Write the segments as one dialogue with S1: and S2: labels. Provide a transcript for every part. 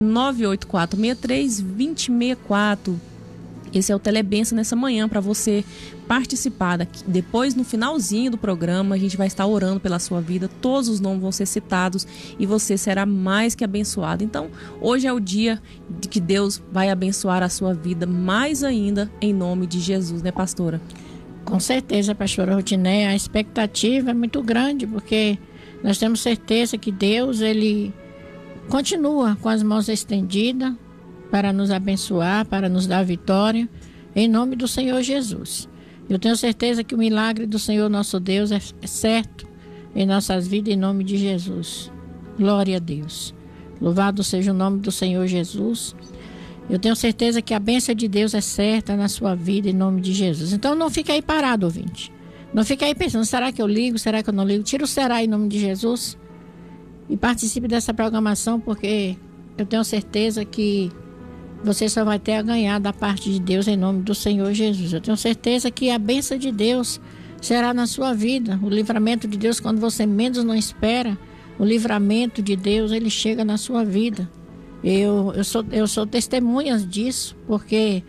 S1: 98463-2064. Esse é o Telebenção nessa manhã para você participar. Depois, no finalzinho do programa, a gente vai estar orando pela sua vida. Todos os nomes vão ser citados e você será mais que abençoado. Então, hoje é o dia de que Deus vai abençoar a sua vida mais ainda, em nome de Jesus, né, pastora?
S2: Com certeza, pastora Rutineia, a expectativa é muito grande, porque nós temos certeza que Deus, Ele continua com as mãos estendidas para nos abençoar, para nos dar vitória, em nome do Senhor Jesus. Eu tenho certeza que o milagre do Senhor nosso Deus é certo em nossas vidas, em nome de Jesus. Glória a Deus. Louvado seja o nome do Senhor Jesus. Eu tenho certeza que a bênção de Deus é certa na sua vida, em nome de Jesus. Então não fique aí parado, ouvinte. Não fique aí pensando, será que eu ligo, será que eu não ligo? Tira o será em nome de Jesus e participe dessa programação, porque eu tenho certeza que você só vai ter a ganhar da parte de Deus em nome do Senhor Jesus. Eu tenho certeza que a bênção de Deus será na sua vida. O livramento de Deus, quando você menos não espera, o livramento de Deus, ele chega na sua vida. Eu sou testemunha disso, porque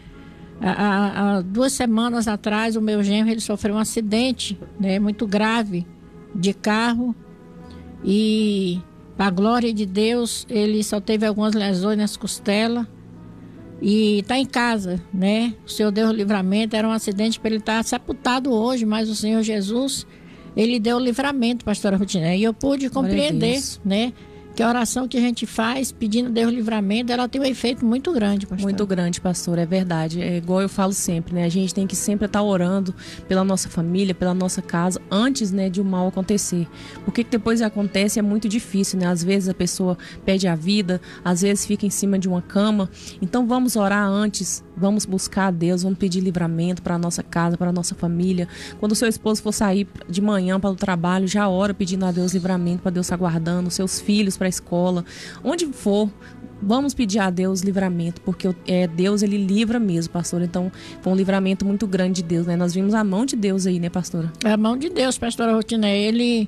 S2: há 2 semanas atrás o meu genro ele sofreu um acidente, né, muito grave de carro, e para a glória de Deus ele só teve algumas lesões nas costelas e está em casa, né? O Senhor deu o livramento, era um acidente para ele estar sepultado hoje, mas o Senhor Jesus, ele deu o livramento, pastora Rutineia, e eu pude compreender, né, que a oração que a gente faz pedindo Deus livramento, ela tem um efeito muito grande, pastor.
S1: Muito grande, pastor, é verdade. É igual eu falo sempre, né? A gente tem que sempre estar orando pela nossa família, pela nossa casa, antes, né, de o mal acontecer. Porque depois acontece é muito difícil, né? Às vezes a pessoa perde a vida, às vezes fica em cima de uma cama. Então vamos orar antes, vamos buscar a Deus, vamos pedir livramento para a nossa casa, para a nossa família. Quando o seu esposo for sair de manhã para o trabalho, já ora pedindo a Deus livramento, para Deus estar guardando, seus filhos para a escola, onde for, vamos pedir a Deus livramento, porque Deus, ele livra mesmo, pastor. Então, foi um livramento muito grande de Deus, né? Nós vimos a mão de Deus aí, né, pastora?
S2: A mão de Deus, pastora Rutineia, ele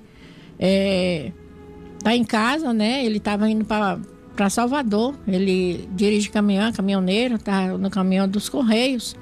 S2: tá em casa, né? Ele estava indo para Salvador, ele dirige caminhoneiro, tá no caminhão dos Correios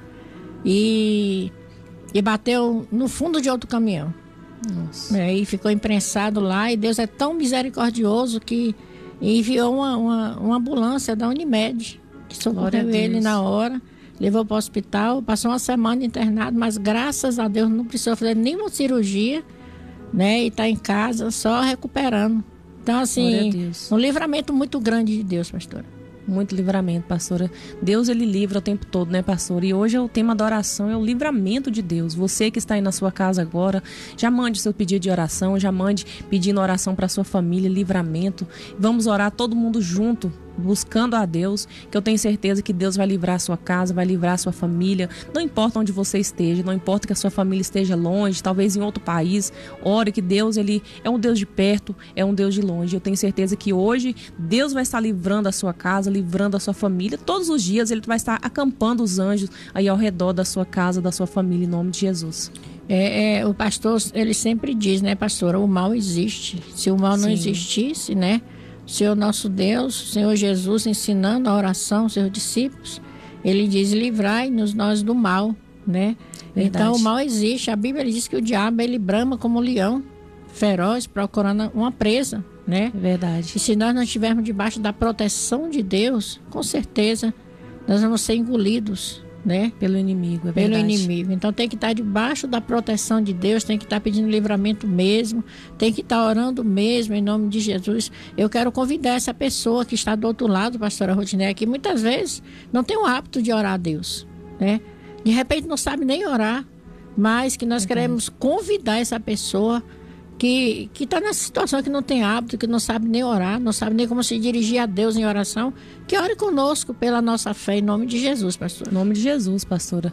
S2: e bateu no fundo de outro caminhão. Nossa. E ficou imprensado lá, e Deus é tão misericordioso que enviou uma ambulância da Unimed, que socorreu ele na hora, levou para o hospital, passou uma semana internado, mas graças a Deus não precisou fazer nenhuma cirurgia, né? E está em casa só recuperando. Então, assim, um livramento muito grande de Deus, pastora.
S1: Muito livramento, pastora. Deus, ele livra o tempo todo, né, pastora? E hoje o tema da oração é o livramento de Deus. Você que está aí na sua casa agora, já mande seu pedido de oração, já mande pedindo oração para sua família, livramento. Vamos orar todo mundo junto, buscando a Deus, que eu tenho certeza que Deus vai livrar a sua casa, vai livrar a sua família. Não importa onde você esteja, não importa que a sua família esteja longe, talvez em outro país. Ore que Deus, ele é um Deus de perto, é um Deus de longe. Eu tenho certeza que hoje Deus vai estar livrando a sua casa, livrando a sua família. Todos os dias ele vai estar acampando os anjos aí ao redor da sua casa, da sua família, em nome de Jesus.
S2: O pastor, ele sempre diz, né, pastora, o mal existe. Se o mal não existisse, né, o Senhor nosso Deus, o Senhor Jesus, ensinando a oração aos seus discípulos, ele diz, livrai-nos nós do mal, né? Verdade. Então o mal existe. A Bíblia diz que o diabo, ele brama como um leão feroz, procurando uma presa, né?
S1: Verdade.
S2: E se nós não estivermos debaixo da proteção de Deus, com certeza nós vamos ser engolidos, né?
S1: Pelo inimigo, é
S2: pelo
S1: verdade.
S2: inimigo. Então tem que estar debaixo da proteção de Deus, tem que estar pedindo livramento mesmo, tem que estar orando mesmo em nome de Jesus. Eu quero convidar essa pessoa que está do outro lado, pastora Rutineia, que muitas vezes não tem o hábito de orar a Deus, né? De repente não sabe nem orar, mas que nós queremos convidar essa pessoa que está nessa situação, que não tem hábito, que não sabe nem orar, não sabe nem como se dirigir a Deus em oração, que ore conosco pela nossa fé, em nome de Jesus, pastor.
S1: Em nome de Jesus, pastora.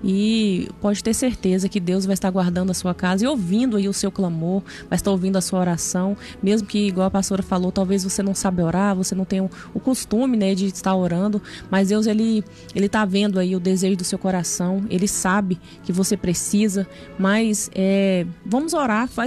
S1: E pode ter certeza que Deus vai estar guardando a sua casa e ouvindo aí o seu clamor, vai estar ouvindo a sua oração, mesmo que, igual a pastora falou, talvez você não sabe orar, você não tem o costume, né, de estar orando, mas Deus, ele está vendo aí o desejo do seu coração, ele sabe que você precisa, mas vamos orar, faz a oração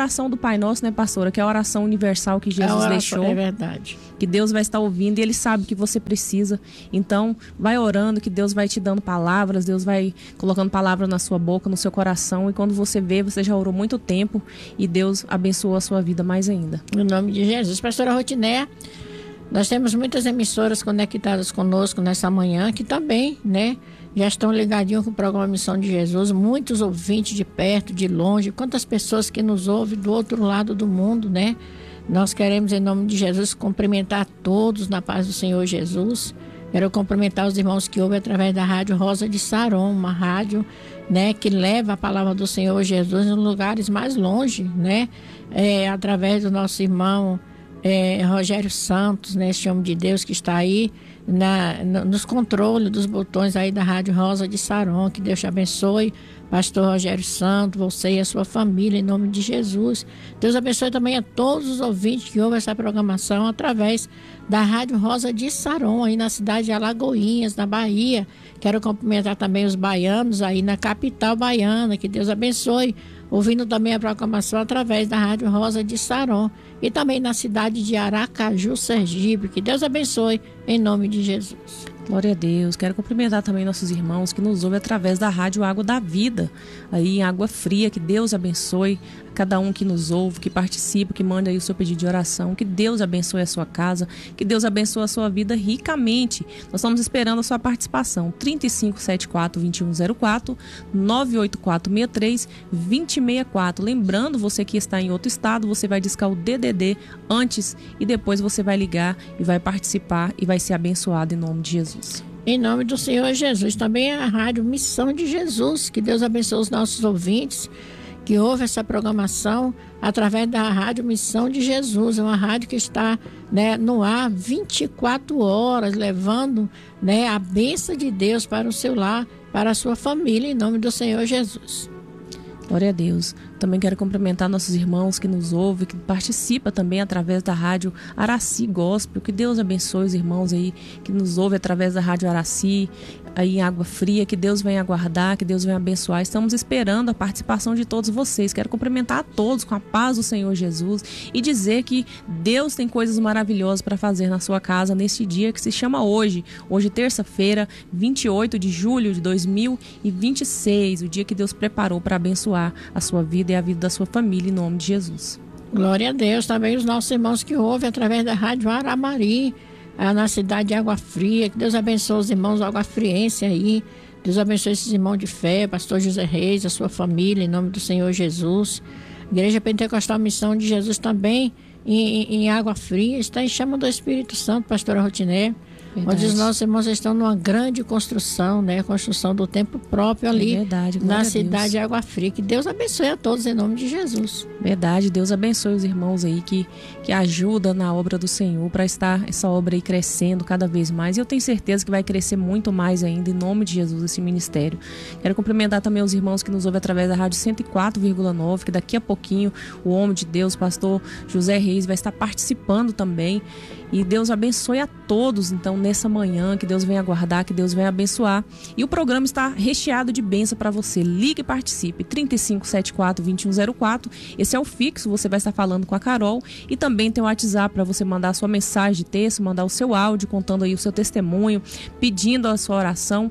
S1: oração do Pai Nosso, né, pastora? Que é a oração universal que Jesus deixou.
S2: É verdade.
S1: Que Deus vai estar ouvindo e Ele sabe que você precisa. Então, vai orando, que Deus vai te dando palavras, Deus vai colocando palavras na sua boca, no seu coração. E quando você vê, você já orou muito tempo e Deus abençoou a sua vida mais ainda.
S2: No nome de Jesus. Pastora Rotinéia, nós temos muitas emissoras conectadas conosco nessa manhã, que também, né, já estão ligadinhos com o programa Missão de Jesus. Muitos ouvintes de perto, de longe, quantas pessoas que nos ouvem do outro lado do mundo, né? Nós queremos, em nome de Jesus, cumprimentar todos na paz do Senhor Jesus. Quero cumprimentar os irmãos que ouvem através da Rádio Rosa de Saron, uma rádio, né, que leva a palavra do Senhor Jesus nos lugares mais longe, né? Através do nosso irmão Rogério Santos, né, esse homem de Deus que está aí nos controles dos botões aí da Rádio Rosa de Saron. Que Deus te abençoe, pastor Rogério Santos, você e a sua família, em nome de Jesus. Deus abençoe também a todos os ouvintes que ouvem essa programação através da Rádio Rosa de Saron, aí na cidade de Alagoinhas, na Bahia. Quero cumprimentar também os baianos aí na capital baiana. Que Deus abençoe, ouvindo também a programação através da Rádio Rosa de Saron e também na cidade de Aracaju, Sergipe. Que Deus abençoe, em nome de Jesus.
S1: Glória a Deus. Quero cumprimentar também nossos irmãos que nos ouvem através da Rádio Água da Vida, aí em Água Fria. Que Deus abençoe a cada um que nos ouve, que participa, que manda aí o seu pedido de oração. Que Deus abençoe a sua casa, que Deus abençoe a sua vida ricamente. Nós estamos esperando a sua participação. 3574-2104, 98463-2064. Lembrando, você que está em outro estado, você vai discar o DDD antes e depois você vai ligar e vai participar e vai ser abençoado em nome de Jesus.
S2: Em nome do Senhor Jesus. Também a Rádio Missão de Jesus. Que Deus abençoe os nossos ouvintes que ouvem essa programação através da Rádio Missão de Jesus. É uma rádio que está, né, no ar 24 horas, levando, né, a bênção de Deus para o seu lar, para a sua família, em nome do Senhor Jesus.
S1: Glória a Deus. Também quero cumprimentar nossos irmãos que nos ouvem, que participam também através da Rádio Araci Gospel. Que Deus abençoe os irmãos aí que nos ouvem através da Rádio Araci, aí em Água Fria. Que Deus venha aguardar, que Deus venha abençoar. Estamos esperando a participação de todos vocês. Quero cumprimentar a todos com a paz do Senhor Jesus e dizer que Deus tem coisas maravilhosas para fazer na sua casa neste dia que se chama hoje. Hoje, terça-feira, 28 de julho de 2026. O dia que Deus preparou para abençoar a sua vida e a vida da sua família, em nome de Jesus.
S2: Glória a Deus. Também os nossos irmãos que ouvem através da Rádio Aramari, na cidade de Água Fria. Que Deus abençoe os irmãos aguafrienses aí. Deus abençoe esses irmãos de fé, pastor José Reis, a sua família, em nome do Senhor Jesus. Igreja Pentecostal Missão de Jesus também em Água Fria, está em chama do Espírito Santo, pastora Rotinéia. Onde os nossos irmãos estão numa grande construção, né? Construção do tempo próprio ali, na cidade de Água Fria. Que Deus abençoe a todos em nome de Jesus.
S1: Verdade, Deus abençoe os irmãos aí que ajudam na obra do Senhor, para estar essa obra aí crescendo cada vez mais. E eu tenho certeza que vai crescer muito mais ainda, em nome de Jesus, esse ministério. Quero cumprimentar também os irmãos que nos ouvem através da Rádio 104,9, que daqui a pouquinho o homem de Deus, pastor José Reis, vai estar participando também. E Deus abençoe a todos, então, nessa manhã. Que Deus venha guardar, que Deus venha abençoar. E o programa está recheado de bênção para você. Ligue e participe. 3574-2104. Esse é o fixo, você vai estar falando com a Carol. E também tem o WhatsApp para você mandar a sua mensagem de texto, mandar o seu áudio, contando aí o seu testemunho, pedindo a sua oração.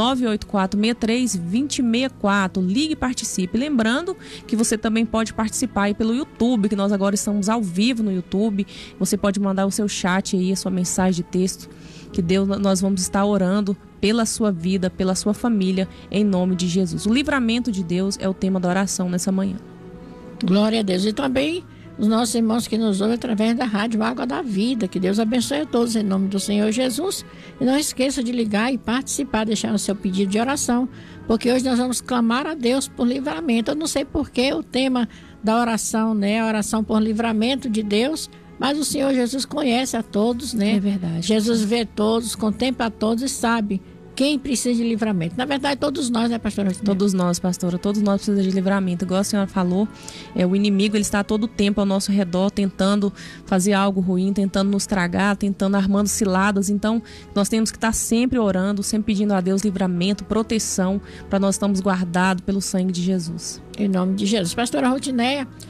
S1: 98463-2064. Ligue e participe. Lembrando que você também pode participar aí pelo YouTube, que nós agora estamos ao vivo no YouTube. Você pode mandar o seu chat aí, a sua mensagem de texto, que Deus, nós vamos estar orando pela sua vida, pela sua família, em nome de Jesus. O livramento de Deus é o tema da oração nessa manhã.
S2: Glória a Deus. E também os nossos irmãos que nos ouvem através da Rádio Água da Vida. Que Deus abençoe a todos em nome do Senhor Jesus. E não esqueça de ligar e participar, deixar o seu pedido de oração, porque hoje nós vamos clamar a Deus por livramento. Eu não sei porque o tema da oração, né? A oração por livramento de Deus. Mas o Senhor Jesus conhece a todos, né?
S1: É verdade.
S2: Jesus vê todos, contempla a todos e sabe quem precisa de livramento. Na verdade, todos nós, né, pastora?
S1: Todos nós, pastora. Todos nós precisamos de livramento. Igual a senhora falou, o inimigo, ele está a todo tempo ao nosso redor, tentando fazer algo ruim, tentando nos tragar, tentando, armando ciladas. Então, nós temos que estar sempre orando, sempre pedindo a Deus livramento, proteção, para nós estarmos guardados pelo sangue de Jesus.
S2: Em nome de Jesus. Pastora Rotinéia,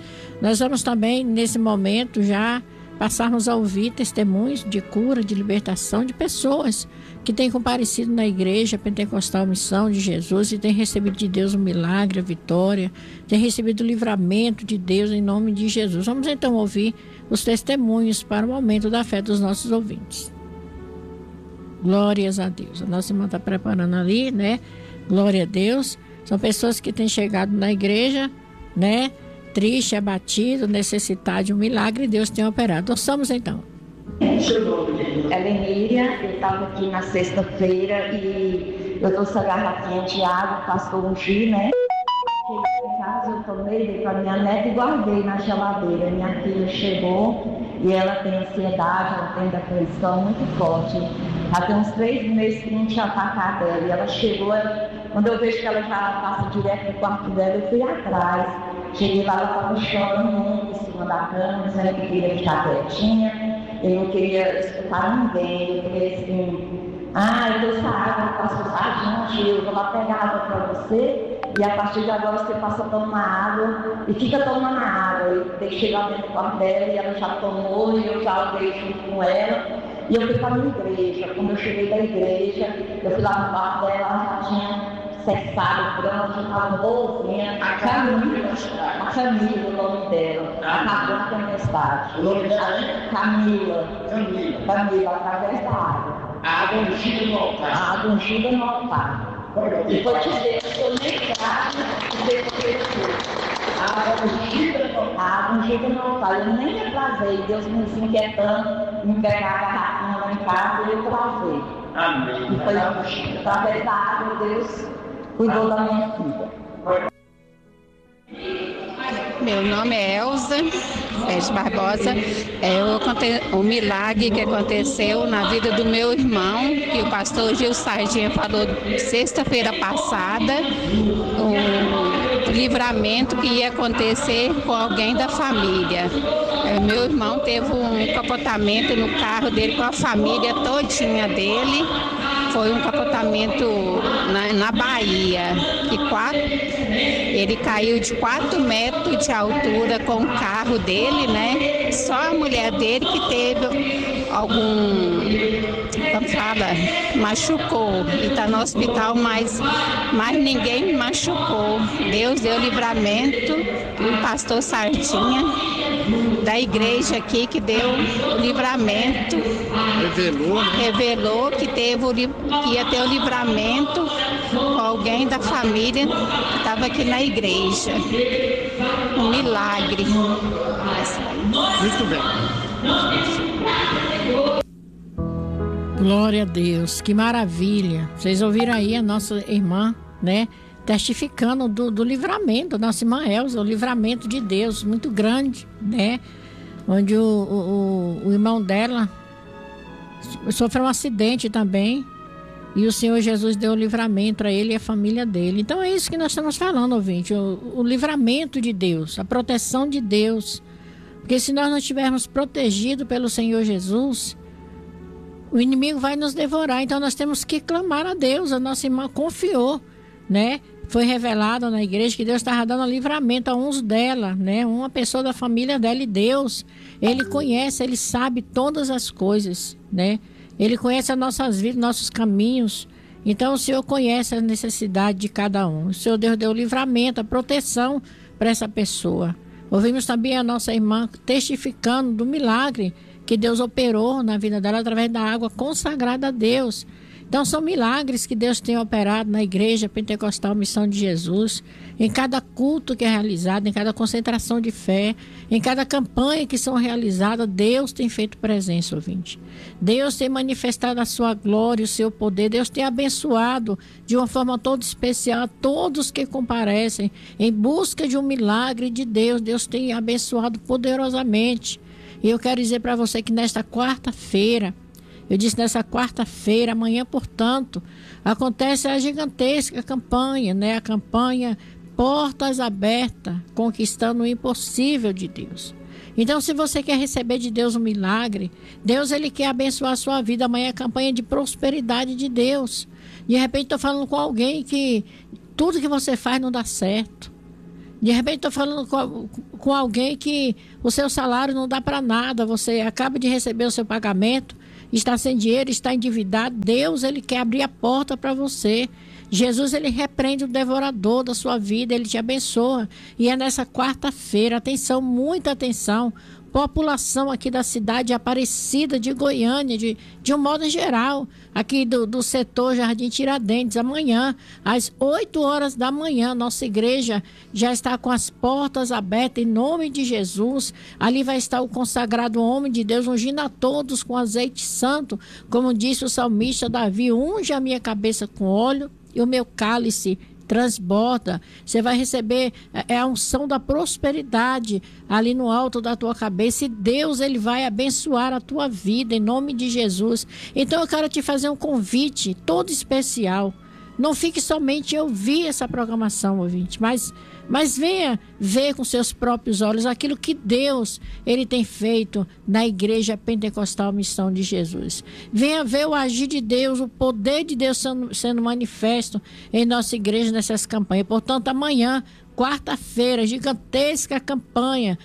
S2: Nós vamos também, nesse momento, já passarmos a ouvir testemunhos de cura, de libertação de pessoas que têm comparecido na Igreja Pentecostal Missão de Jesus e têm recebido de Deus um milagre, a vitória, têm recebido o livramento de Deus em nome de Jesus. Vamos então ouvir os testemunhos para o aumento da fé dos nossos ouvintes. Glórias a Deus. A nossa irmã está preparando ali, né? Glória a Deus. São pessoas que têm chegado na igreja, né? Triste, abatido, necessitado de um milagre, e Deus tem operado. Ouçamos então.
S3: Ela é Miriam, eu estava aqui na sexta-feira e eu trouxe a garrafinha de água, o pastor ungir, né? Cheguei em casa, eu tomei, dei para minha neta e guardei na geladeira. Minha filha chegou e ela tem ansiedade, ela tem depressão muito forte. Já tem uns 3 meses que não tinha atacado ela. E ela chegou, quando eu vejo que ela já passa direto no quarto dela, eu fui atrás. Cheguei lá, ela estava chorando muito em cima da cama, dizendo que queria ficar quietinha. Eu não queria escutar ninguém. Eu falei assim, eu trouxe a água, eu passo sardinha, eu vou lá pegar água para você. E a partir de agora você passa a tomar água e fica tomando a água. Eu deixei chegar dentro do quarto dela e ela já tomou e eu já dei junto com ela. E eu fui para a minha igreja. Quando eu cheguei da igreja, eu fui lá no quarto dela, ela já tinha cessado, pronto, já estava boazinha. A Camila, o nome dela. Acabou a tempestade.
S4: O nome dela é?
S3: Camila, através da água.
S4: A água ungida no altar.
S3: A água ungida no altar. E vou dizer que eu nem grave de ver o que eu fiz. A água ungida no altar. Eu nem me atrasei. Deus me inquietando, me pegar a garrafinha lá em casa e eu travei.
S4: Amém.
S3: E foi através da água, Deus cuidou da minha filha.
S5: Meu nome é Elza Pérez Barbosa. O milagre que aconteceu na vida do meu irmão, que o pastor Gil Sardinha falou sexta-feira passada, o livramento que ia acontecer com alguém da família. Meu irmão teve um capotamento no carro dele com a família todinha dele. Foi um capotamento na Bahia, ele caiu de 4 metros de altura com o carro dele, né? Só a mulher dele que teve machucou e está no hospital, mas ninguém machucou. Deus deu livramento, o pastor Sardinha da igreja aqui que deu o livramento, revelou que ia ter o livramento com alguém da família que estava aqui na igreja. Um milagre.
S4: Muito bem.
S2: Glória a Deus, que maravilha. Vocês ouviram aí a nossa irmã, né? Testificando do livramento, nossa irmã Elza, o livramento de Deus muito grande, né? Onde o irmão dela sofreu um acidente também e o Senhor Jesus deu o livramento a ele e a família dele. Então é isso que nós estamos falando, ouvinte, o livramento de Deus, a proteção de Deus. Porque se nós não estivermos protegidos pelo Senhor Jesus, o inimigo vai nos devorar. Então nós temos que clamar a Deus. A nossa irmã confiou, né? Foi revelado na igreja que Deus estava dando livramento a uns dela, né? Uma pessoa da família dela, e Deus, Ele conhece, Ele sabe todas as coisas, né? Ele conhece as nossas vidas, nossos caminhos. Então o Senhor conhece a necessidade de cada um. O Senhor Deus deu livramento, a proteção para essa pessoa. Ouvimos também a nossa irmã testificando do milagre que Deus operou na vida dela através da água consagrada a Deus. Então são milagres que Deus tem operado na Igreja Pentecostal Missão de Jesus, em cada culto que é realizado, em cada concentração de fé, em cada campanha que são realizadas, Deus tem feito presença, ouvinte. Deus tem manifestado a sua glória, o seu poder. Deus tem abençoado de uma forma toda especial todos que comparecem em busca de um milagre de Deus. Deus tem abençoado poderosamente. E eu quero dizer para você que nesta quarta-feira, amanhã, portanto, acontece a gigantesca campanha, né? A campanha Portas Abertas, conquistando o impossível de Deus. Então, se você quer receber de Deus um milagre, Deus, Ele quer abençoar a sua vida. Amanhã é a campanha de prosperidade de Deus. De repente, estou falando com alguém que tudo que você faz não dá certo. De repente estou falando com alguém que o seu salário não dá para nada, você acaba de receber o seu pagamento, está sem dinheiro, está endividado. Deus, ele quer abrir a porta para você. Jesus, ele repreende o devorador da sua vida, ele te abençoa. E é nessa quarta-feira, atenção, muita atenção, população aqui da cidade Aparecida de Goiânia, de um modo geral, aqui do setor Jardim Tiradentes, amanhã, às 8 horas da manhã, nossa igreja já está com as portas abertas em nome de Jesus. Ali vai estar o consagrado homem de Deus, ungindo a todos com azeite santo, como disse o salmista Davi: unge a minha cabeça com óleo e o meu cálice transborda. Você vai receber a unção da prosperidade ali no alto da tua cabeça, e Deus, ele vai abençoar a tua vida em nome de Jesus. Então eu quero te fazer um convite todo especial. Não fique somente em ouvir essa programação, ouvinte, mas venha ver com seus próprios olhos aquilo que Deus, ele tem feito na Igreja Pentecostal Missão de Jesus. Venha ver o agir de Deus, o poder de Deus sendo manifesto em nossa igreja nessas campanhas. Portanto, amanhã, quarta-feira, gigantesca campanha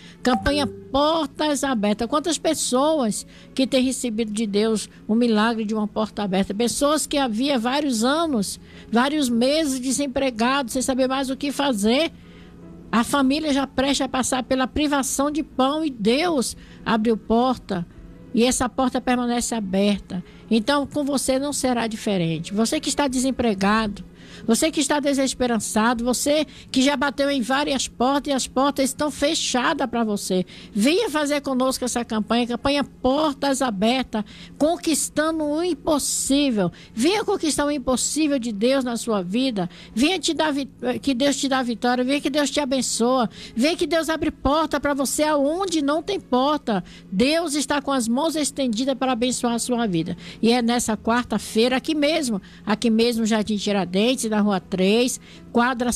S2: Portas Abertas. Quantas pessoas que têm recebido de Deus o milagre de uma porta aberta? Pessoas que havia vários anos, vários meses desempregados, sem saber mais o que fazer. A família já presta a passar pela privação de pão e Deus abriu porta. E essa porta permanece aberta. Então, com você não será diferente. Você que está desempregado, você que está desesperançado, você que já bateu em várias portas e as portas estão fechadas para você, venha fazer conosco essa campanha Portas Abertas, conquistando o impossível. Venha conquistar o impossível de Deus na sua vida. Venha que Deus te dá vitória, venha que Deus te abençoa, venha que Deus abre porta para você aonde não tem porta. Deus está com as mãos estendidas para abençoar a sua vida. E é nessa quarta-feira, aqui mesmo Jardim Tiradentes, na Rua 3, quadra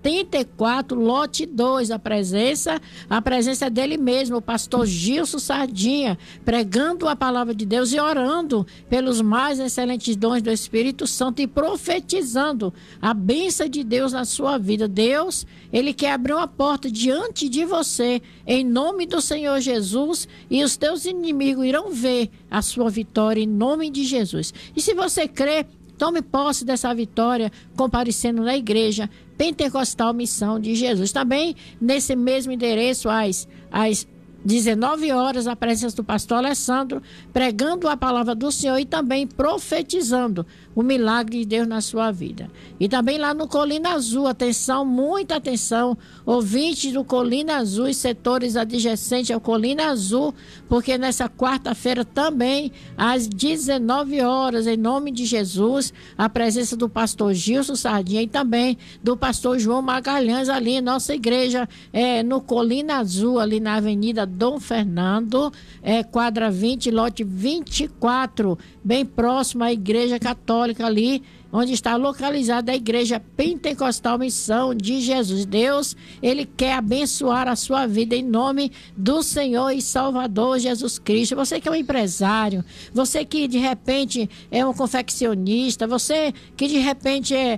S2: 74, lote 2, a presença dele mesmo, o pastor Gilson Sardinha, pregando a palavra de Deus e orando pelos mais excelentes dons do Espírito Santo e profetizando a bênção de Deus na sua vida. Deus, ele quer abrir uma porta diante de você, em nome do Senhor Jesus, e os teus inimigos irão ver a sua vitória em nome de Jesus. E se você crê, tome posse dessa vitória comparecendo na Igreja Pentecostal Missão de Jesus. Também nesse mesmo endereço, às 19 horas, a presença do pastor Alessandro, pregando a palavra do Senhor e também profetizando o milagre de Deus na sua vida. E também lá no Colina Azul, atenção, muita atenção, ouvintes do Colina Azul e setores adjacentes ao Colina Azul, porque nessa quarta-feira também, às 19 horas, em nome de Jesus, a presença do pastor Gilson Sardinha e também do pastor João Magalhães, ali em nossa igreja, no Colina Azul, ali na Avenida Dom Fernando, quadra 20, lote 24, bem próximo à Igreja Católica ali, onde está localizada a Igreja Pentecostal Missão de Jesus. Deus, ele quer abençoar a sua vida em nome do Senhor e Salvador Jesus Cristo. Você que é um empresário, você que de repente é um confeccionista, você que de repente é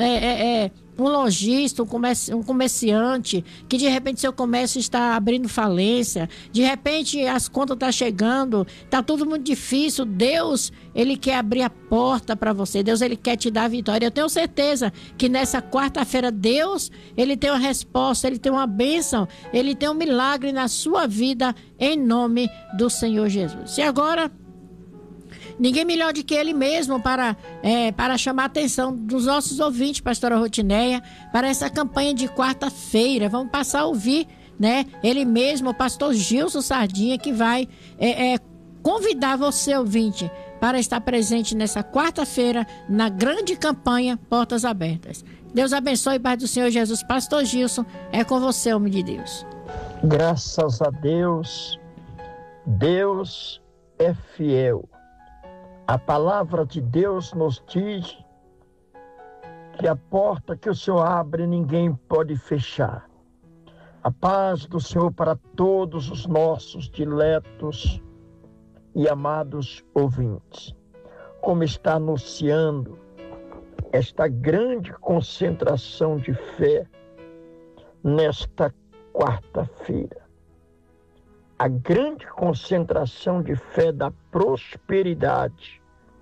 S2: um lojista, um comerciante, que de repente seu comércio está abrindo falência, de repente as contas estão chegando, está tudo muito difícil. Deus, ele quer abrir a porta para você. Deus, ele quer te dar vitória. Eu tenho certeza que nessa quarta-feira Deus, ele tem uma resposta, ele tem uma bênção, ele tem um milagre na sua vida em nome do Senhor Jesus. E agora, ninguém melhor do que ele mesmo para chamar a atenção dos nossos ouvintes, pastora Rotineia, para essa campanha de quarta-feira. Vamos passar a ouvir, né? Ele mesmo, o pastor Gilson Sardinha, que vai convidar você, ouvinte, para estar presente nessa quarta-feira na grande campanha Portas Abertas. Deus abençoe, Pai do Senhor Jesus. Pastor Gilson, é com você, homem de Deus.
S6: Graças a Deus, Deus é fiel. A palavra de Deus nos diz que a porta que o Senhor abre, ninguém pode fechar. A paz do Senhor para todos os nossos diletos e amados ouvintes. Como está anunciando esta grande concentração de fé nesta quarta-feira. A grande concentração de fé da prosperidade,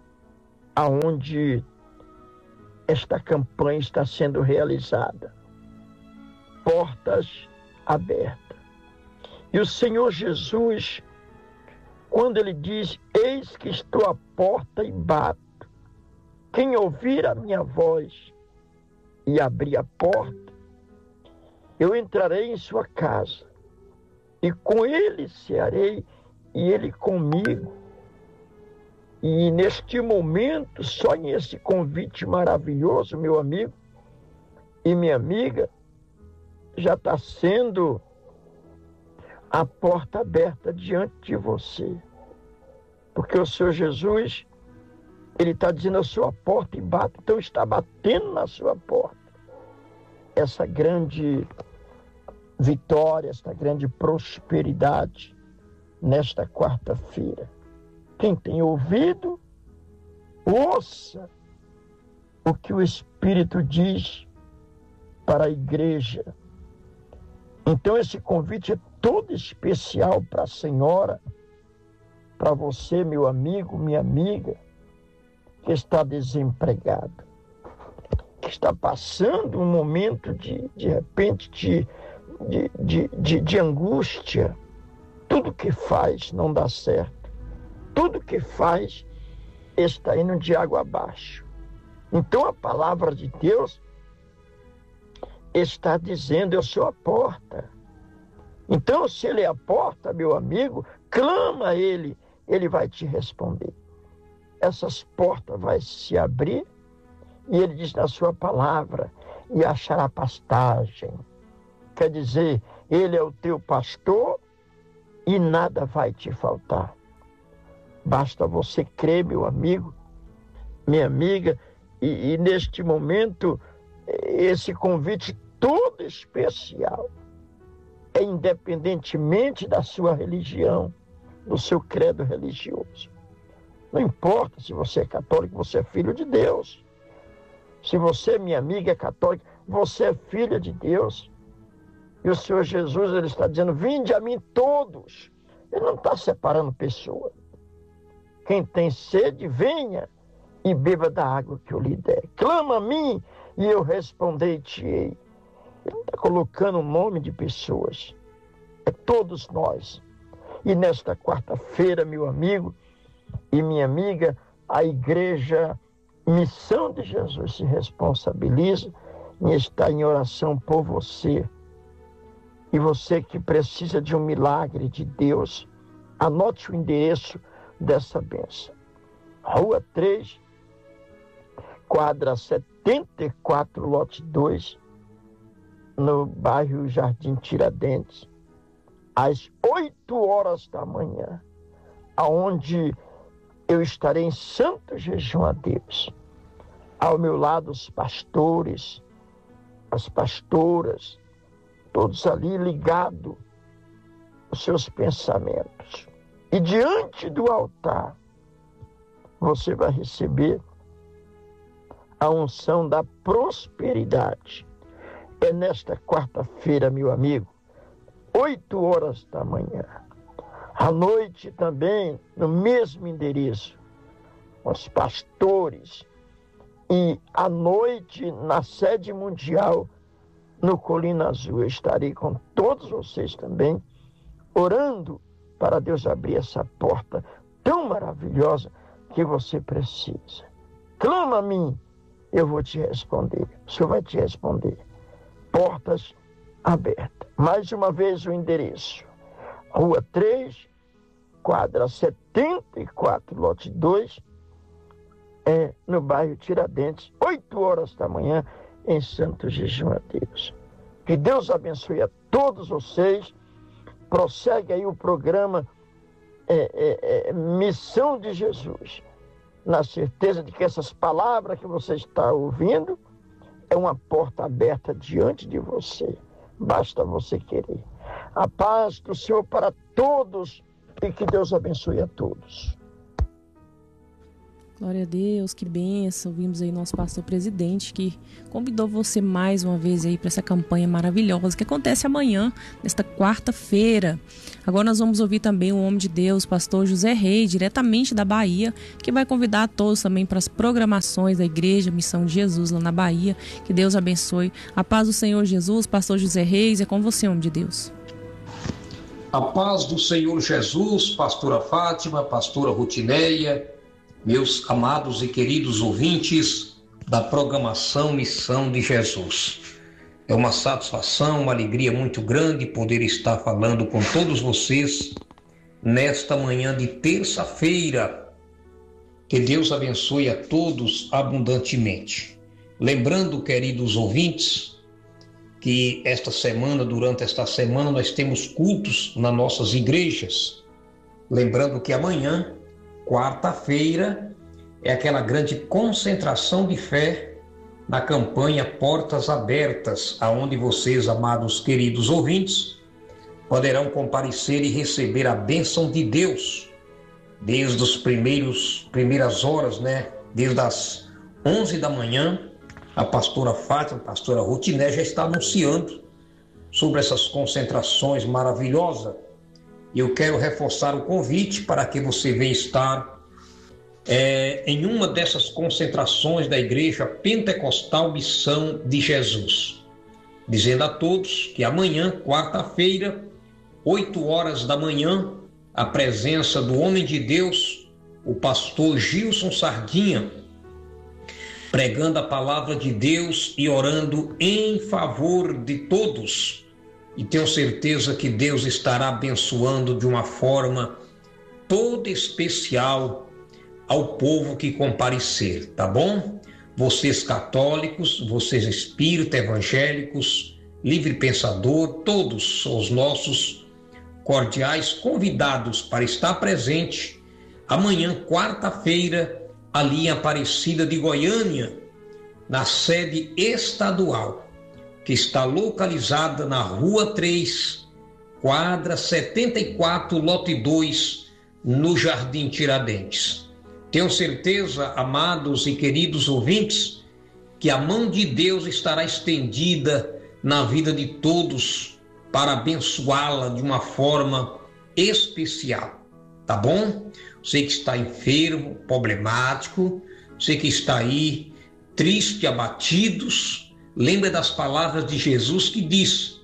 S6: aonde esta campanha está sendo realizada. Portas abertas. E o Senhor Jesus, quando ele diz, eis que estou à porta e bato, quem ouvir a minha voz e abrir a porta, eu entrarei em sua casa, e com ele cearei, e ele comigo. E neste momento, só nesse convite maravilhoso, meu amigo e minha amiga, já está sendo a porta aberta diante de você. Porque o Senhor Jesus, ele está dizendo a sua porta e bate, então está batendo na sua porta. Essa grande vitória, esta grande prosperidade nesta quarta-feira. Quem tem ouvido, ouça o que o Espírito diz para a igreja. Então esse convite é todo especial para a senhora, para você, meu amigo, minha amiga, que está desempregado, que está passando um momento de repente, de angústia. Tudo que faz não dá certo. Tudo que faz está indo de água abaixo. Então a palavra de Deus está dizendo, eu sou a porta. Então, se ele é a porta, meu amigo, clama a ele, ele vai te responder. Essas portas vão se abrir, e ele diz na sua palavra, e achará pastagem. Quer dizer, ele é o teu pastor, e nada vai te faltar. Basta você crer, meu amigo, minha amiga, e neste momento, esse convite todo especial, é independentemente da sua religião, do seu credo religioso. Não importa se você é católico, você é filho de Deus. Se você, minha amiga, é católica, você é filha de Deus. E o Senhor Jesus, ele está dizendo, vinde a mim todos. Ele não está separando pessoas. Quem tem sede, venha e beba da água que eu lhe der. Clama a mim e eu respondei-te-ei. Ele está colocando o nome de pessoas. É todos nós. E nesta quarta-feira, meu amigo e minha amiga, a igreja Missão de Jesus se responsabiliza em estar em oração por você. E você que precisa de um milagre de Deus, anote o endereço dessa bênção. Rua 3, quadra 74, lote 2, no bairro Jardim Tiradentes, às 8 horas da manhã, aonde eu estarei em santo jejum a Deus. Ao meu lado os pastores, as pastoras, todos ali ligados aos seus pensamentos. E diante do altar, você vai receber a unção da prosperidade. É nesta quarta-feira, meu amigo, 8 horas da manhã. À noite também, no mesmo endereço, os pastores. E à noite, na sede mundial, no Colina Azul, eu estarei com todos vocês também, orando para Deus abrir essa porta tão maravilhosa que você precisa. Clama a mim, eu vou te responder. O Senhor vai te responder. Portas abertas. Mais uma vez o endereço. Rua 3, quadra 74, lote 2, no bairro Tiradentes, 8 horas da manhã, em santo jejum a Deus. Que Deus abençoe a todos vocês. Prossegue aí o programa Missão de Jesus, na certeza de que essas palavras que você está ouvindo é uma porta aberta diante de você. Basta você querer. A paz do Senhor para todos e que Deus abençoe a todos.
S1: Glória a Deus, que bênção. Vimos aí nosso pastor presidente que convidou você mais uma vez aí para essa campanha maravilhosa que acontece amanhã, nesta quarta-feira. Agora nós vamos ouvir também o homem de Deus, pastor José Reis, diretamente da Bahia, que vai convidar a todos também para as programações da Igreja Missão de Jesus lá na Bahia. Que Deus abençoe. A paz do Senhor Jesus, pastor José Reis, é com você, homem de Deus.
S7: A paz do Senhor Jesus, pastora Fátima, pastora Rutineia, meus amados e queridos ouvintes da programação Missão de Jesus. É uma satisfação, uma alegria muito grande poder estar falando com todos vocês nesta manhã de terça-feira. Que Deus abençoe a todos abundantemente. Lembrando, queridos ouvintes, que durante esta semana, nós temos cultos nas nossas igrejas. Lembrando que amanhã, quarta-feira, é aquela grande concentração de fé na campanha Portas Abertas, aonde vocês, amados queridos ouvintes, poderão comparecer e receber a bênção de Deus desde as primeiras horas, desde as 11 da manhã. A pastora Fátima, a pastora Rutiné já está anunciando sobre essas concentrações maravilhosas. E eu quero reforçar o convite para que você venha estar em uma dessas concentrações da Igreja Pentecostal Missão de Jesus. Dizendo a todos que amanhã, quarta-feira, 8 horas da manhã, a presença do homem de Deus, o pastor Gilson Sardinha, pregando a palavra de Deus e orando em favor de todos. E tenho certeza que Deus estará abençoando de uma forma toda especial ao povo que comparecer, tá bom? Vocês católicos, vocês espíritas, evangélicos, livre pensador, todos os nossos cordiais convidados para estar presente amanhã, quarta-feira, ali em Aparecida de Goiânia, na sede estadual, que está localizada na Rua 3, quadra 74, lote 2, no Jardim Tiradentes. Tenho certeza, amados e queridos ouvintes, que a mão de Deus estará estendida na vida de todos para abençoá-la de uma forma especial, tá bom? Você que está enfermo, problemático, você que está aí triste, abatidos, lembra das palavras de Jesus que diz: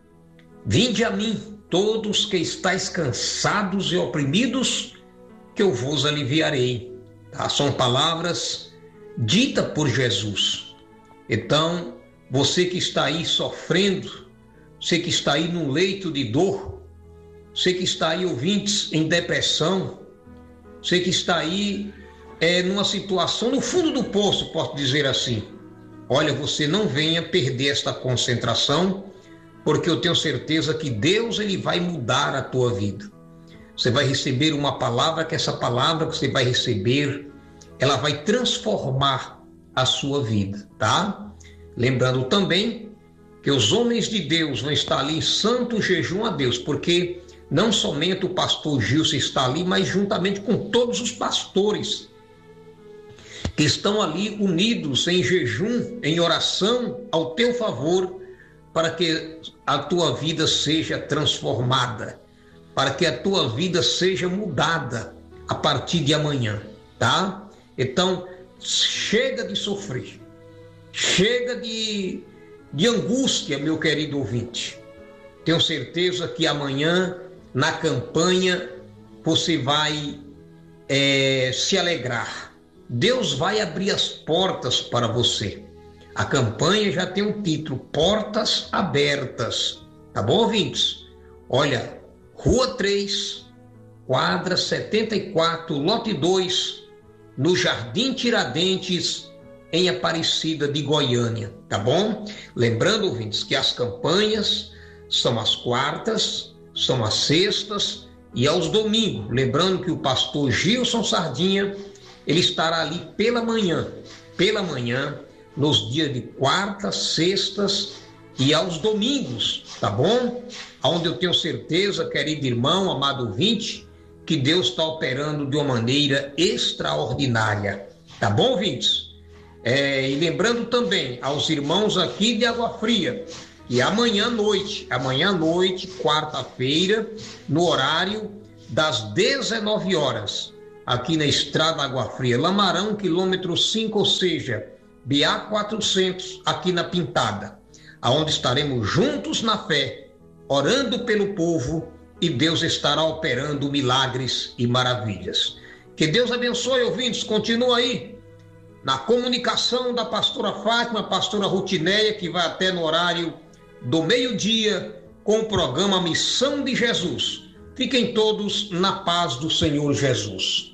S7: vinde a mim, todos que estáis cansados e oprimidos, que eu vos aliviarei. Tá? São palavras ditas por Jesus. Então, você que está aí sofrendo, você que está aí num leito de dor, você que está aí, ouvintes, em depressão, você que está aí numa situação no fundo do poço, posso dizer assim. Olha, você não venha perder esta concentração, porque eu tenho certeza que Deus ele vai mudar a tua vida. Você vai receber uma palavra, que essa palavra que você vai receber, ela vai transformar a sua vida, tá? Lembrando também que os homens de Deus vão estar ali em santo jejum a Deus, porque não somente o pastor Gilson está ali, mas juntamente com todos os pastores que estão ali unidos em jejum, em oração ao teu favor, para que a tua vida seja transformada, para que a tua vida seja mudada a partir de amanhã, tá? Então, chega de sofrer, chega de angústia, meu querido ouvinte. Tenho certeza que amanhã, na campanha, você vai se alegrar. Deus vai abrir as portas para você. A campanha já tem um título, Portas Abertas. Tá bom, ouvintes? Olha, Rua 3, quadra 74, lote 2, no Jardim Tiradentes, em Aparecida de Goiânia. Tá bom? Lembrando, ouvintes, que as campanhas são às quartas, são às sextas e aos domingos. Lembrando que o pastor Gilson Sardinha, ele estará ali pela manhã, nos dias de quartas, sextas e aos domingos, tá bom? Onde eu tenho certeza, querido irmão, amado ouvinte, que Deus está operando de uma maneira extraordinária. Tá bom, ouvintes? E lembrando também aos irmãos aqui de Água Fria, e amanhã à noite, quarta-feira, no horário das 19 horas, aqui na Estrada Água Fria, Lamarão, quilômetro 5, ou seja, BA 400, aqui na Pintada, aonde estaremos juntos na fé, orando pelo povo, e Deus estará operando milagres e maravilhas. Que Deus abençoe, ouvintes. Continua aí na comunicação da pastora Fátima, pastora Rutineia, que vai até no horário do meio-dia com o programa Missão de Jesus. Fiquem todos na paz do Senhor Jesus.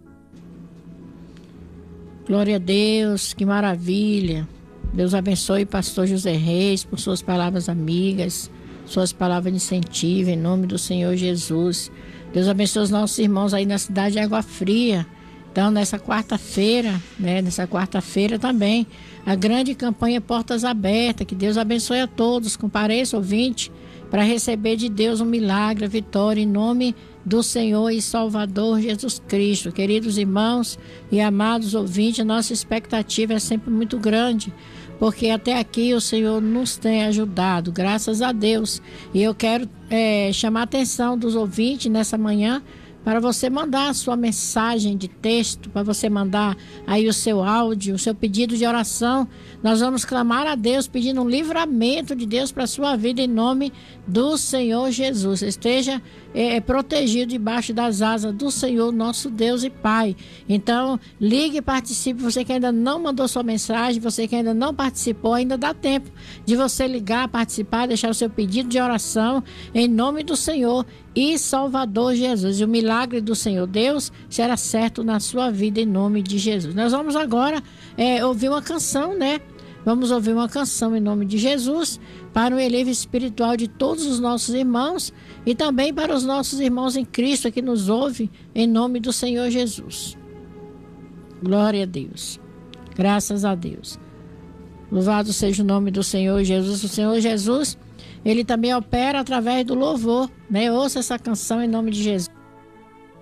S2: Glória a Deus, que maravilha. Deus abençoe o pastor José Reis por suas palavras amigas, suas palavras de incentivo, em nome do Senhor Jesus. Deus abençoe os nossos irmãos aí na cidade de Água Fria. Então, nessa quarta-feira, também, a grande campanha Portas Abertas. Que Deus abençoe a todos. Compareça, ouvinte, para receber de Deus um milagre, a vitória, em nome do Senhor e Salvador Jesus Cristo. Queridos irmãos e amados ouvintes, a nossa expectativa é sempre muito grande, porque até aqui o Senhor nos tem ajudado, graças a Deus. E eu quero chamar a atenção dos ouvintes nessa manhã, para você mandar a sua mensagem de texto, para você mandar aí o seu áudio, o seu pedido de oração. Nós vamos clamar a Deus pedindo um livramento de Deus para a sua vida, em nome do Senhor Jesus. Esteja protegido debaixo das asas do Senhor, nosso Deus e Pai. Então, ligue e participe. Você que ainda não mandou sua mensagem, você que ainda não participou, ainda dá tempo de você ligar, participar, deixar o seu pedido de oração, em nome do Senhor e Salvador Jesus. E o milagre do Senhor Deus será certo na sua vida, em nome de Jesus. Nós vamos agora ouvir uma canção, né? Vamos ouvir uma canção em nome de Jesus, para o elevio espiritual de todos os nossos irmãos e também para os nossos irmãos em Cristo que nos ouvem, em nome do Senhor Jesus. Glória a Deus. Graças a Deus. Louvado seja o nome do Senhor Jesus. O Senhor Jesus, Ele também opera através do louvor, né? Ouça essa canção em nome de Jesus.